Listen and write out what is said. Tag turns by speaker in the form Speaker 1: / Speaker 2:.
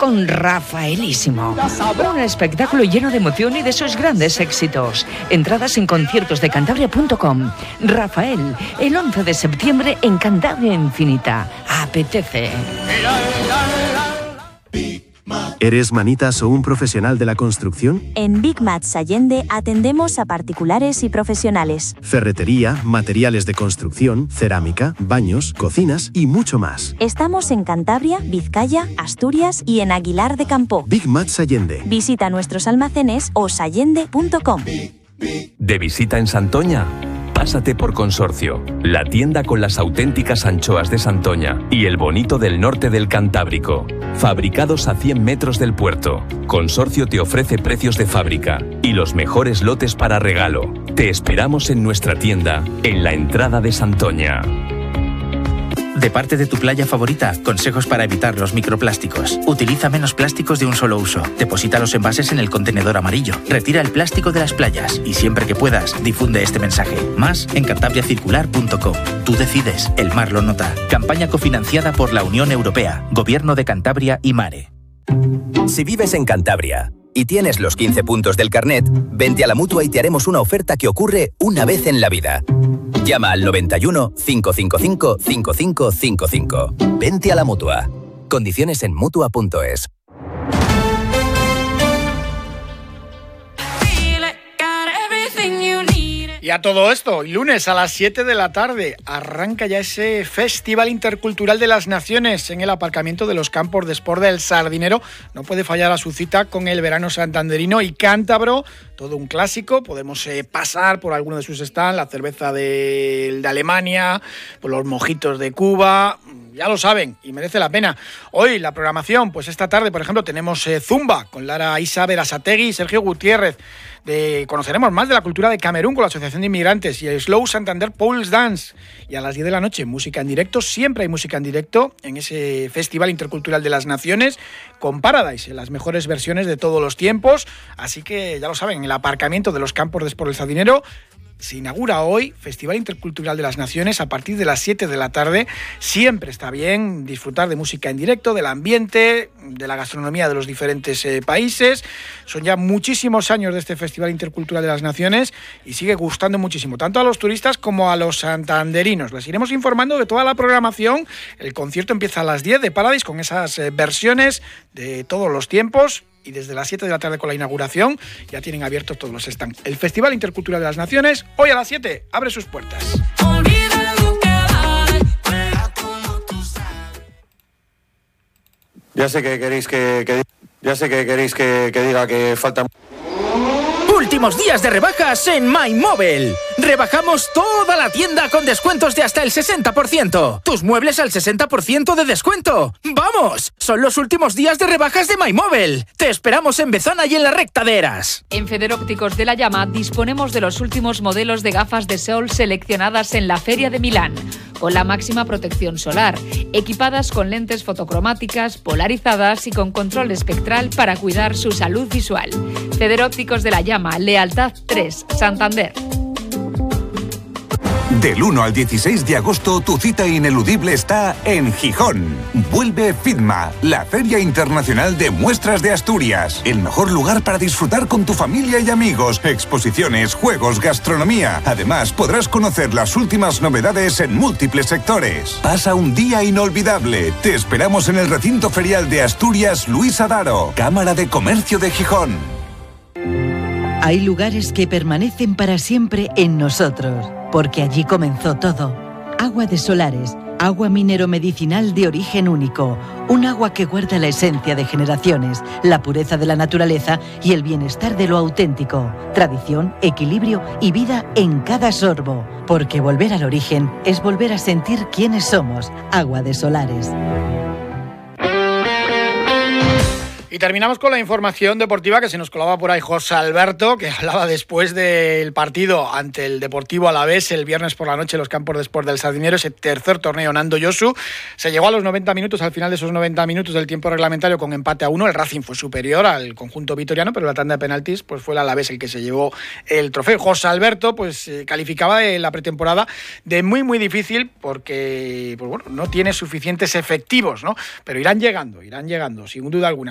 Speaker 1: con Rafaelísimo. Un espectáculo lleno de emoción y de sus grandes éxitos. Entradas en conciertosdecantabria.com. Rafael, el 11 de septiembre en Cantabria Infinita. Apetece.
Speaker 2: ¿Eres manitas o un profesional de la construcción?
Speaker 3: En Big Mats Allende atendemos a particulares y profesionales.
Speaker 2: Ferretería, materiales de construcción, cerámica, baños, cocinas y mucho más.
Speaker 3: Estamos en Cantabria, Vizcaya, Asturias y en Aguilar de Campoo.
Speaker 2: Big Mats Allende.
Speaker 3: Visita nuestros almacenes o sallende.com.
Speaker 4: ¿De visita en Santoña? Pásate por Consorcio, la tienda con las auténticas anchoas de Santoña y el bonito del norte del Cantábrico. Fabricados a 100 metros del puerto, Consorcio te ofrece precios de fábrica y los mejores lotes para regalo. Te esperamos en nuestra tienda, en la entrada de Santoña.
Speaker 5: De parte de tu playa favorita, consejos para evitar los microplásticos. Utiliza menos plásticos de un solo uso. Deposita los envases en el contenedor amarillo. Retira el plástico de las playas. Y siempre que puedas, difunde este mensaje. Más en cantabriacircular.com. Tú decides, el mar lo nota. Campaña cofinanciada por la Unión Europea, Gobierno de Cantabria y Mare.
Speaker 6: Si vives en Cantabria y tienes los 15 puntos del carnet, vente a la Mutua y te haremos una oferta que ocurre una vez en la vida. Llama al 91 555 5555. Vente a la Mutua. Condiciones en Mutua.es.
Speaker 7: Y a todo esto, lunes a las 7 de la tarde, arranca ya ese Festival Intercultural de las Naciones en el aparcamiento de los campos de sport del Sardinero. No puede fallar a su cita con el verano santanderino y cántabro, todo un clásico. Podemos pasar por alguno de sus stands, la cerveza de Alemania, por los mojitos de Cuba. Ya lo saben, y merece la pena. Hoy la programación, pues esta tarde, por ejemplo, tenemos Zumba con Lara Isa Berasategui y Sergio Gutiérrez. Conoceremos más de la cultura de Camerún con la Asociación de Inmigrantes y el Slow Santander Pole Dance. Y a las 10 de la noche, música en directo. Siempre hay música en directo en ese Festival Intercultural de las Naciones con Paradise, las mejores versiones de todos los tiempos. Así que ya lo saben, en el aparcamiento de los campos de sport del Sardinero se inaugura hoy Festival Intercultural de las Naciones a partir de las 7 de la tarde. Siempre está bien disfrutar de música en directo, del ambiente, de la gastronomía de los diferentes países. Son ya muchísimos años de este Festival Intercultural de las Naciones y sigue gustando muchísimo, tanto a los turistas como a los santanderinos. Les iremos informando de toda la programación. El concierto empieza a las 10 de Paradise con esas versiones de todos los tiempos. Y desde las 7 de la tarde con la inauguración ya tienen abiertos todos los stands. El Festival Intercultural de las Naciones, hoy a las 7, abre sus puertas.
Speaker 8: Ya sé que queréis que diga que falta...
Speaker 5: Últimos días de rebajas en MyMobile. Rebajamos toda la tienda con descuentos de hasta el 60%. Tus muebles al 60% de descuento. ¡Vamos! Son los últimos días de rebajas de MyMobile. Te esperamos en Bezana y en la Recta de Eras.
Speaker 9: En Federópticos de la Llama disponemos de los últimos modelos de gafas de sol seleccionadas en la Feria de Milán, con la máxima protección solar, equipadas con lentes fotocromáticas, polarizadas y con control espectral para cuidar su salud visual. Federópticos de la Llama, Lealtad 3, Santander.
Speaker 10: Del 1 al 16 de agosto, tu cita ineludible está en Gijón. Vuelve FITMA, la Feria Internacional de Muestras de Asturias. El mejor lugar para disfrutar con tu familia y amigos. Exposiciones, juegos, gastronomía. Además, podrás conocer las últimas novedades en múltiples sectores. Pasa un día inolvidable. Te esperamos en el recinto ferial de Asturias Luis Adaro, Cámara de Comercio de Gijón.
Speaker 11: Hay lugares que permanecen para siempre en nosotros, porque allí comenzó todo. Agua de Solares, agua minero-medicinal de origen único, un agua que guarda la esencia de generaciones, la pureza de la naturaleza y el bienestar de lo auténtico, tradición, equilibrio y vida en cada sorbo, porque volver al origen es volver a sentir quiénes somos. Agua de Solares.
Speaker 7: Y terminamos con la información deportiva que se nos colaba por ahí José Alberto, que hablaba después del partido ante el Deportivo Alavés el viernes por la noche en los campos de sport del Sardinero, ese tercer torneo Nando Yosu. Se llegó a los 90 minutos, al final de esos 90 minutos del tiempo reglamentario con empate a 1. El Racing fue superior al conjunto vitoriano, pero la tanda de penaltis pues fue el Alavés el que se llevó el trofeo. José Alberto pues calificaba la pretemporada de muy muy difícil porque pues bueno, no tiene suficientes efectivos, ¿no? Pero irán llegando, sin duda alguna.